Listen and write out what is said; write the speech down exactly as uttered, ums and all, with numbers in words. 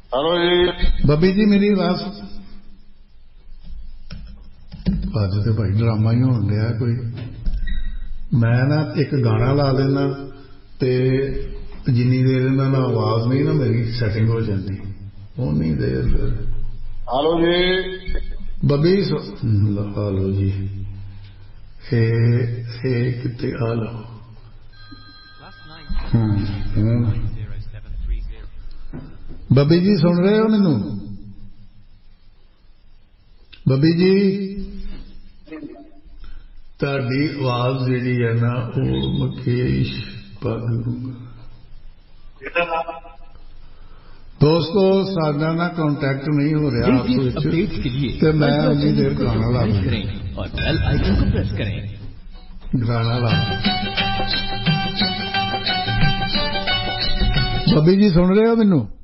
hello जी बबी जी मेरी आवाज अज तो भाई ड्रामा ही होने दिया कोई मैं ना एक गाना ला लेना ते जिन्नी देर इन्हां नाल आवाज नहीं ना मेरी सैटिंग हो जाती उन्नी देर फिर हेलो जी बबी हालो जी हे हे कितने हालो बबी जी सुन रहे हो मैनू बबी जी ताड़ी आवाज जी है ना वो मुकेश दोस्तों साडा ना कांटेक्ट नहीं हो रहा आपस तो मैं उन्नी देर गाना ला और बेल आइकन को प्रेस करें गाना ला बबी जी सुन रहे हो मैनू